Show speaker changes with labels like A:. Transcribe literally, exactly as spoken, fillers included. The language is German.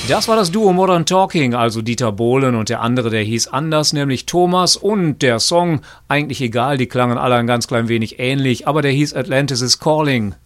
A: Das war das Duo Modern Talking, also Dieter Bohlen und der andere, der hieß anders, nämlich Thomas, und der Song, eigentlich egal, die klangen alle ein ganz klein wenig ähnlich, aber der hieß Atlantis is Calling.